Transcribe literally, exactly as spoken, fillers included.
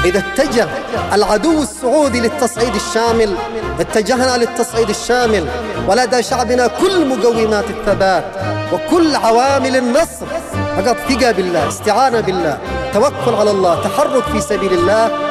إذا اتجه العدو السعودي للتصعيد الشامل اتجهنا للتصعيد الشامل، ولدى شعبنا كل مقومات الثبات وكل عوامل النصر. فقط ثقة بالله، استعانة بالله، توكل على الله، تحرك في سبيل الله،